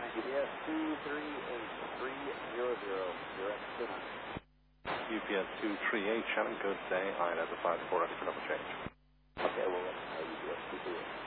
UPS 238-300, direct to 9. UPS 238, Shannon, good day. I have the 54 extra double change. Okay, well, UPS 238.